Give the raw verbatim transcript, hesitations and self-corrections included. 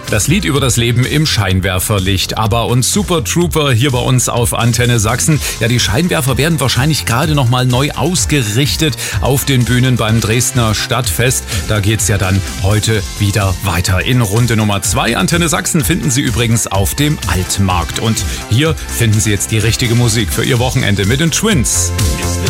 Das Lied über das Leben im Scheinwerferlicht. ABBA und Super Trooper hier bei uns auf Antenne Sachsen. Ja, die Scheinwerfer werden wahrscheinlich gerade noch mal neu ausgerichtet auf den Bühnen beim Dresdner Stadtfest. Da geht's ja dann heute wieder weiter. In Runde Nummer zwei Antenne Sachsen finden Sie übrigens auf dem Altmarkt. Und hier finden Sie jetzt die richtige Musik für Ihr Wochenende mit den Twins.